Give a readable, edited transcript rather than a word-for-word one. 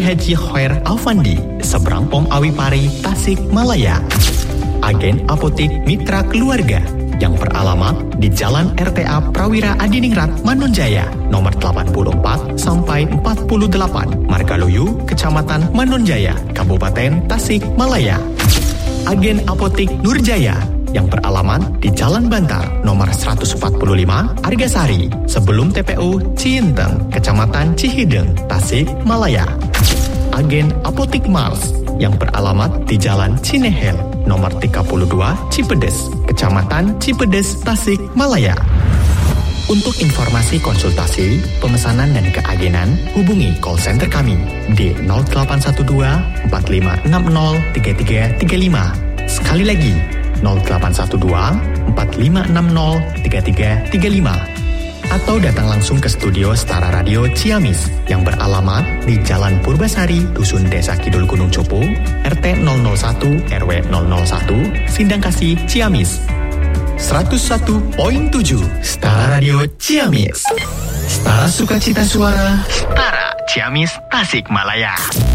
Haji Khair Afandi, seberang Pom Awi Pari, Tasik Malaya. Agen Apotik Mitra Keluarga yang beralamat di Jalan RTA Prawira Adiningrat, Manonjaya, nomor 84 sampai 48, Margaluyu, Kecamatan Manonjaya, Kabupaten Tasik Malaya. Agen Apotik Nurjaya yang beralamat di Jalan Bantar, nomor 145, Argasari, sebelum TPU Ciinteng, Kecamatan Cihideng, Tasik Malaya. Agen Apotik Mars yang beralamat di Jalan Cinehel, nomor 32, Cipedes, Kecamatan Cipedes, Tasik Malaya. Untuk informasi konsultasi, pemesanan dan keagenan, hubungi call center kami di 0812 4560 3335. Sekali lagi, 0812 4560 3335. Atau datang langsung ke studio Setara Radio Ciamis yang beralamat di Jalan Purbasari, Dusun Desa Kidul Gunung Cupu, RT 001 RW 001, Sindangkasih, Ciamis. 101.7 Setara Radio Ciamis. Setara sukacita suara, Setara Ciamis, Tasikmalaya.